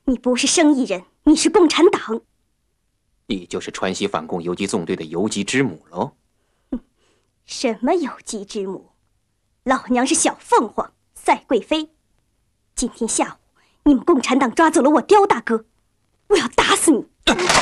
你不是生意人，你是共产党。 你就是川西反共游击纵队的游击之母喽？ 什么游击之母？老娘是小凤凰赛贵妃。今天下午，你们共产党抓走了我刁大哥，我要打死你！